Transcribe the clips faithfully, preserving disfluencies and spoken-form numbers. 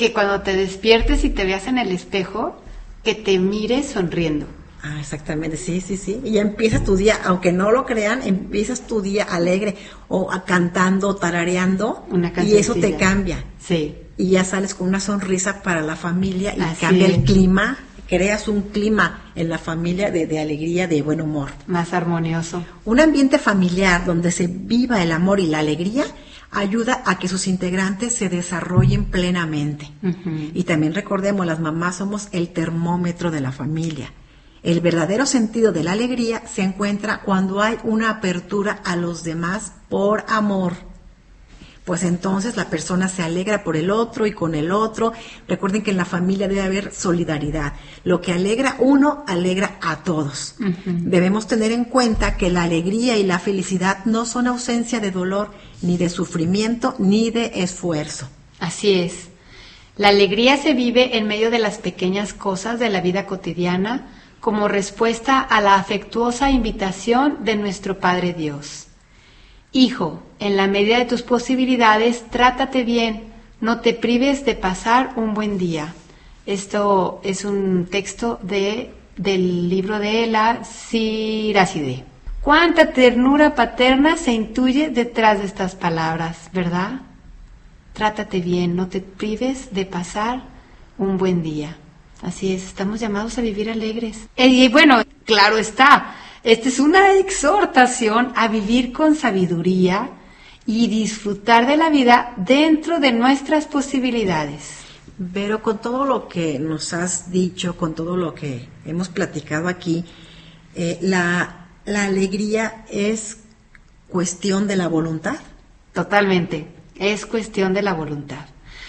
que cuando te despiertes y te veas en el espejo, que te mires sonriendo. Ah, exactamente, sí, sí, sí. Y ya empiezas tu día, aunque no lo crean, empiezas tu día alegre o a, cantando, tarareando, Una y eso te cancioncilla. cambia. Sí. Y ya sales con una sonrisa para la familia y Así cambia es. el clima, creas un clima en la familia de, de alegría, de buen humor. Más armonioso. Un ambiente familiar donde se viva el amor y la alegría ayuda a que sus integrantes se desarrollen plenamente. Uh-huh. Y también recordemos, las mamás somos el termómetro de la familia. El verdadero sentido de la alegría se encuentra cuando hay una apertura a los demás por amor. Pues entonces la persona se alegra por el otro y con el otro. Recuerden que en la familia debe haber solidaridad. Lo que alegra uno, alegra a todos. Uh-huh. Debemos tener en cuenta que la alegría y la felicidad no son ausencia de dolor, ni de sufrimiento, ni de esfuerzo. Así es. La alegría se vive en medio de las pequeñas cosas de la vida cotidiana, como respuesta a la afectuosa invitación de nuestro Padre Dios. Hijo, en la medida de tus posibilidades, trátate bien, no te prives de pasar un buen día. Esto es un texto de, del libro de la Siráside. Cuánta ternura paterna se intuye detrás de estas palabras, ¿verdad? Trátate bien, no te prives de pasar un buen día. Así es, estamos llamados a vivir alegres. Y bueno, claro está, esta es una exhortación a vivir con sabiduría y disfrutar de la vida dentro de nuestras posibilidades. Pero con todo lo que nos has dicho, con todo lo que hemos platicado aquí, eh, la, la alegría es cuestión de la voluntad. Totalmente, es cuestión de la voluntad.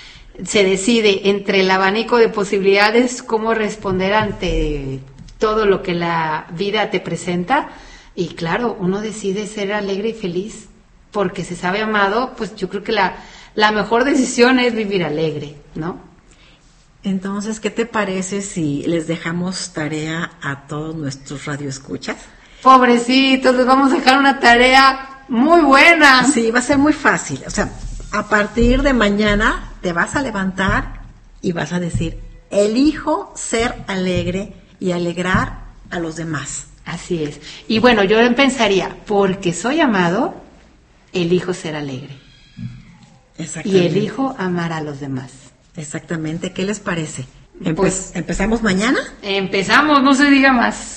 Se decide entre el abanico de posibilidades cómo responder ante todo lo que la vida te presenta, y claro, uno decide ser alegre y feliz porque se sabe amado. Pues yo creo que la, la mejor decisión es vivir alegre, ¿no? Entonces, ¿qué te parece si les dejamos tarea a todos nuestros radioescuchas? Pobrecitos, les vamos a dejar una tarea muy buena. Sí, va a ser muy fácil. O sea, a partir de mañana te vas a levantar y vas a decir: elijo ser alegre y alegrar a los demás. Así es. Y bueno, yo pensaría, porque soy amado, elijo ser alegre. Y elijo amar a los demás. Exactamente. ¿Qué les parece? Empe- Pues, ¿Empezamos mañana? Empezamos, no se diga más.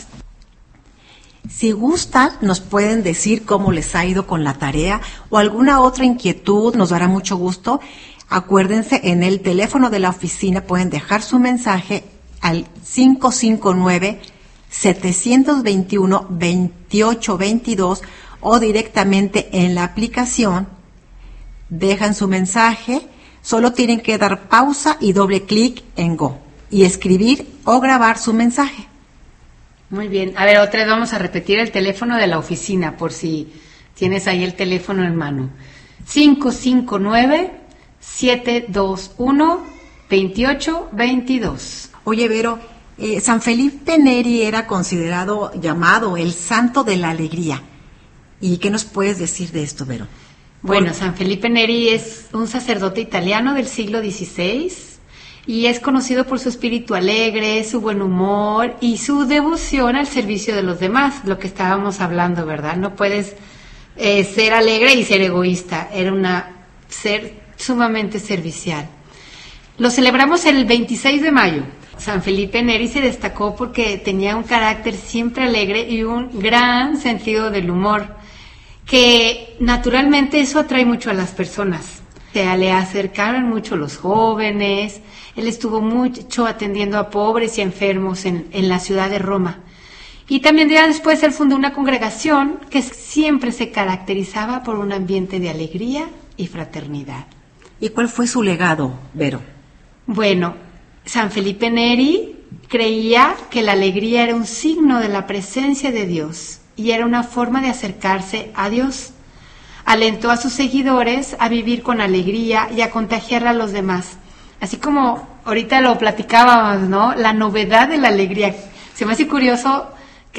Si gustan, nos pueden decir cómo les ha ido con la tarea o alguna otra inquietud, nos dará mucho gusto. Acuérdense, en el teléfono de la oficina pueden dejar su mensaje al cinco cinco nueve, siete dos uno, dos ocho dos dos o directamente en la aplicación. Dejan su mensaje, solo tienen que dar pausa y doble clic en Go y escribir o grabar su mensaje. Muy bien. A ver, otra vez vamos a repetir el teléfono de la oficina por si tienes ahí el teléfono en mano. cinco cinco nueve, siete dos uno, dos ocho dos dos. Oye, Vero, eh, San Felipe Neri era considerado, llamado el santo de la alegría. ¿Y qué nos puedes decir de esto, Vero? Bueno, San Felipe Neri es un sacerdote italiano del siglo dieciséis y es conocido por su espíritu alegre, su buen humor y su devoción al servicio de los demás, lo que estábamos hablando, ¿verdad? No puedes eh, ser alegre y ser egoísta, era una ser sumamente servicial. Lo celebramos el veintiséis de mayo. San Felipe Neri se destacó porque tenía un carácter siempre alegre y un gran sentido del humor, que naturalmente eso atrae mucho a las personas. Se le acercaron mucho los jóvenes. Él estuvo mucho atendiendo a pobres y enfermos en, en la ciudad de Roma. Y también ya después él fundó una congregación que siempre se caracterizaba por un ambiente de alegría y fraternidad. ¿Y cuál fue su legado, Vero? Bueno, San Felipe Neri creía que la alegría era un signo de la presencia de Dios y era una forma de acercarse a Dios. Alentó a sus seguidores a vivir con alegría y a contagiar a los demás. Así como ahorita lo platicábamos, ¿no? La novedad de la alegría. Se me hace curioso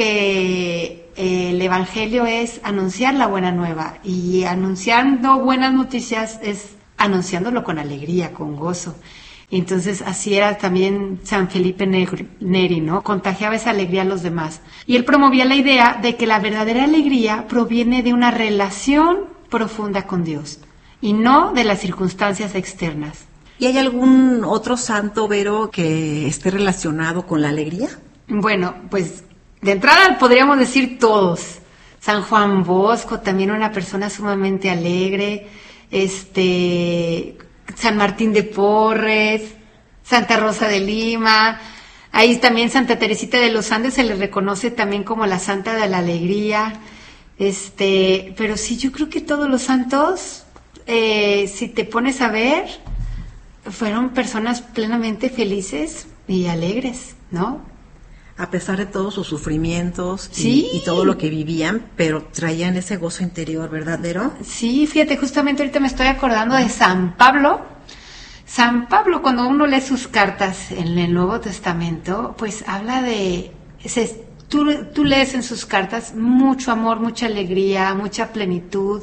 que el Evangelio es anunciar la buena nueva, y anunciando buenas noticias es anunciándolo con alegría, con gozo. Y entonces así era también San Felipe Neri, ¿no? Contagiaba esa alegría a los demás. Y él promovía la idea de que la verdadera alegría proviene de una relación profunda con Dios y no de las circunstancias externas. ¿Y hay algún otro santo, Vero, que esté relacionado con la alegría? Bueno, pues de entrada podríamos decir todos. San Juan Bosco, también una persona sumamente alegre, este, San Martín de Porres, Santa Rosa de Lima, ahí también Santa Teresita de los Andes se le reconoce también como la Santa de la Alegría, este, pero sí, yo creo que todos los santos, eh, si te pones a ver, fueron personas plenamente felices y alegres, ¿no? A pesar de todos sus sufrimientos y, sí. y todo lo que vivían, pero traían ese gozo interior, ¿verdad, Vero? Sí, fíjate, justamente ahorita me estoy acordando de San Pablo. San Pablo, cuando uno lee sus cartas en el Nuevo Testamento, pues habla de... Se, tú, tú lees en sus cartas mucho amor, mucha alegría, mucha plenitud,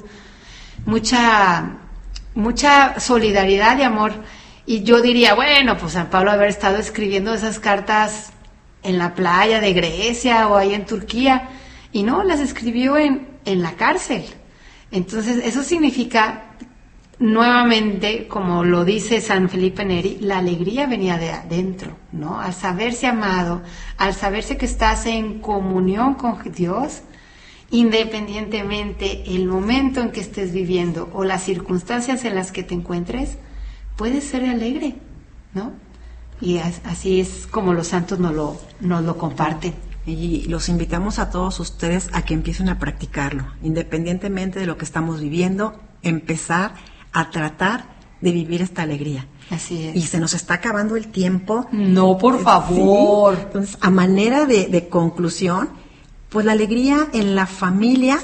mucha, mucha solidaridad y amor. Y yo diría, bueno, pues San Pablo haber estado escribiendo esas cartas en la playa de Grecia o ahí en Turquía, y no, las escribió en, en la cárcel. Entonces, eso significa, nuevamente, como lo dice San Felipe Neri, la alegría venía de adentro, ¿no? Al saberse amado, al saberse que estás en comunión con Dios, independientemente el momento en que estés viviendo o las circunstancias en las que te encuentres, puedes ser alegre, ¿no? Y así es como los santos nos lo, nos lo comparten. Y los invitamos a todos ustedes a que empiecen a practicarlo, independientemente de lo que estamos viviendo, empezar a tratar de vivir esta alegría. Así es. Y se nos está acabando el tiempo. No, por favor. Sí. Entonces, a manera de, de conclusión, pues la alegría en la familia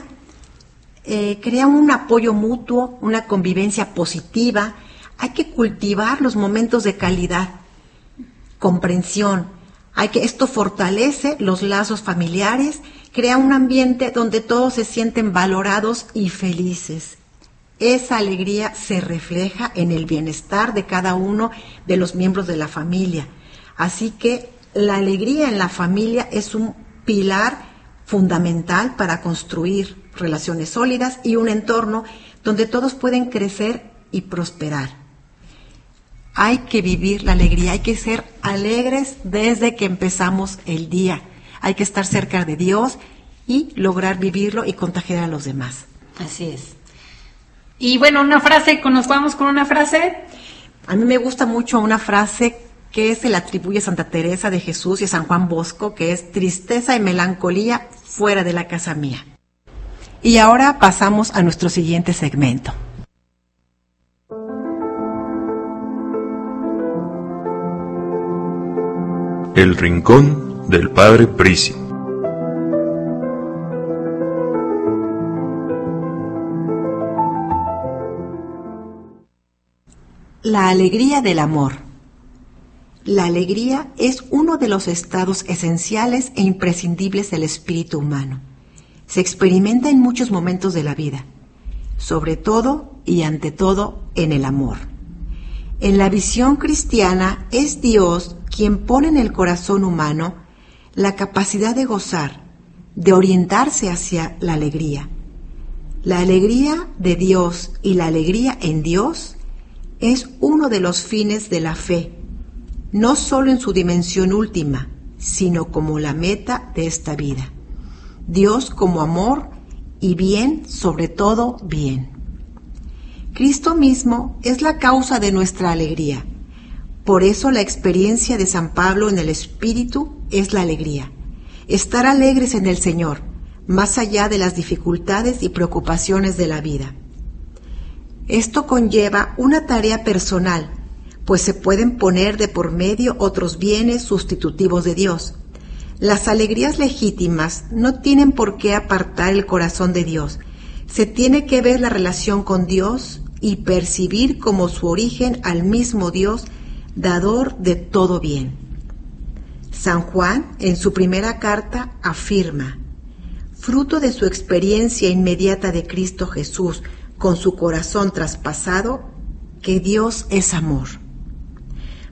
eh, crea un apoyo mutuo, una convivencia positiva. Hay que cultivar los momentos de calidad, comprensión. Hay que, esto fortalece los lazos familiares, crea un ambiente donde todos se sienten valorados y felices. Esa alegría se refleja en el bienestar de cada uno de los miembros de la familia. Así que la alegría en la familia es un pilar fundamental para construir relaciones sólidas y un entorno donde todos pueden crecer y prosperar. Hay que vivir la alegría, hay que ser alegres desde que empezamos el día. Hay que estar cerca de Dios y lograr vivirlo y contagiar a los demás. Así es. Y bueno, una frase, ¿nos vamos con una frase? A mí me gusta mucho una frase que se le atribuye a Santa Teresa de Jesús y a San Juan Bosco, que es: tristeza y melancolía fuera de la casa mía. Y ahora pasamos a nuestro siguiente segmento. El rincón del Padre Prisi. La alegría del amor. La alegría es uno de los estados esenciales e imprescindibles del espíritu humano. Se experimenta en muchos momentos de la vida, sobre todo y ante todo en el amor. En la visión cristiana es Dios quien pone en el corazón humano la capacidad de gozar, de orientarse hacia la alegría. La alegría de Dios y la alegría en Dios es uno de los fines de la fe, no solo en su dimensión última, sino como la meta de esta vida. Dios como amor y bien, sobre todo bien. Cristo mismo es la causa de nuestra alegría. Por eso la experiencia de San Pablo en el Espíritu es la alegría. Estar alegres en el Señor, más allá de las dificultades y preocupaciones de la vida. Esto conlleva una tarea personal, pues se pueden poner de por medio otros bienes sustitutivos de Dios. Las alegrías legítimas no tienen por qué apartar el corazón de Dios. Se tiene que ver la relación con Dios y percibir como su origen al mismo Dios, dador de todo bien. San Juan, en su primera carta, afirma: fruto de su experiencia inmediata de Cristo Jesús, con su corazón traspasado, que Dios es amor.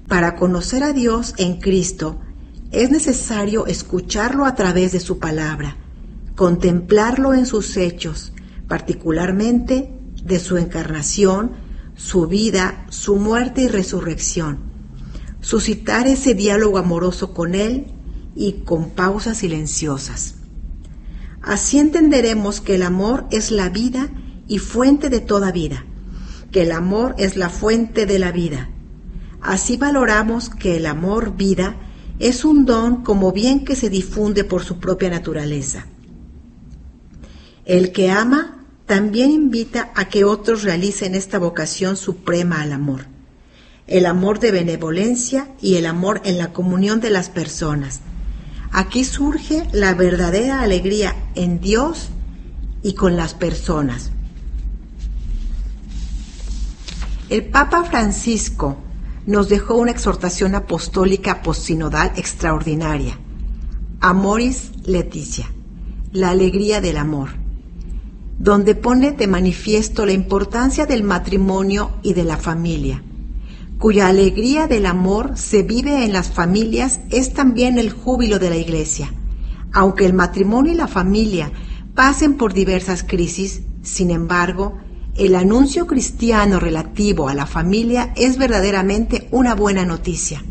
Para conocer a Dios en Cristo, es necesario escucharlo a través de su palabra, contemplarlo en sus hechos, particularmente de su encarnación, su vida, su muerte y resurrección. Suscitar ese diálogo amoroso con Él y con pausas silenciosas. Así entenderemos que el amor es la vida y fuente de toda vida, que el amor es la fuente de la vida. Así valoramos que el amor vida es un don como bien que se difunde por su propia naturaleza. El que ama también invita a que otros realicen esta vocación suprema al amor, el amor de benevolencia y el amor en la comunión de las personas. Aquí surge la verdadera alegría en Dios y con las personas. El Papa Francisco nos dejó una exhortación apostólica postsinodal extraordinaria, Amoris Laetitia, la alegría del amor, donde pone de manifiesto la importancia del matrimonio y de la familia, cuya alegría del amor se vive en las familias, es también el júbilo de la Iglesia. Aunque el matrimonio y la familia pasen por diversas crisis, sin embargo, el anuncio cristiano relativo a la familia es verdaderamente una buena noticia.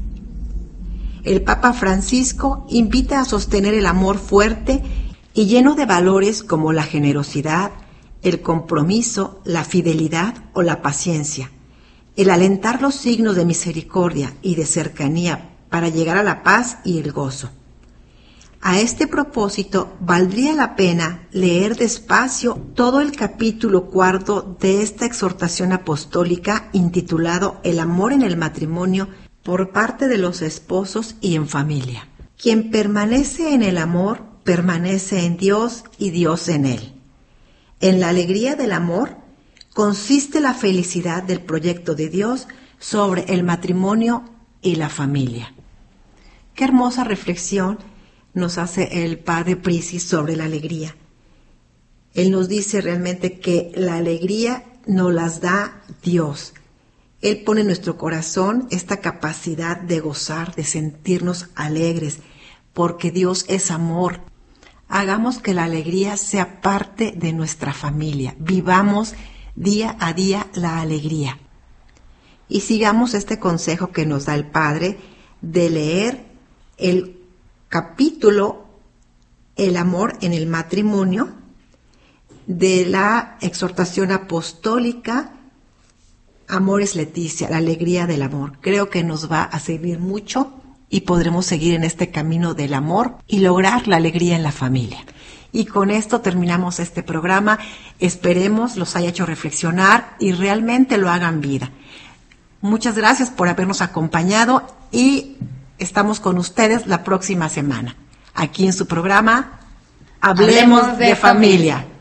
El Papa Francisco invita a sostener el amor fuerte y lleno de valores como la generosidad, el compromiso, la fidelidad o la paciencia, el alentar los signos de misericordia y de cercanía para llegar a la paz y el gozo. A este propósito, valdría la pena leer despacio todo el capítulo cuarto de esta exhortación apostólica intitulado El amor en el matrimonio por parte de los esposos y en familia. Quien permanece en el amor, permanece en Dios y Dios en él. En la alegría del amor consiste la felicidad del proyecto de Dios sobre el matrimonio y la familia. Qué hermosa reflexión nos hace el Padre Prisi sobre la alegría. Él nos dice realmente que la alegría nos las da Dios. Él pone en nuestro corazón esta capacidad de gozar, de sentirnos alegres, porque Dios es amor. Hagamos que la alegría sea parte de nuestra familia. Vivamos día a día la alegría. Y sigamos este consejo que nos da el Padre de leer el capítulo El amor en el matrimonio de la exhortación apostólica Amoris Laetitia, la alegría del amor. Creo que nos va a servir mucho y podremos seguir en este camino del amor y lograr la alegría en la familia. Y con esto terminamos este programa. Esperemos los haya hecho reflexionar y realmente lo hagan vida. Muchas gracias por habernos acompañado y estamos con ustedes la próxima semana, aquí en su programa Hablemos, Hablemos de, de familia. familia.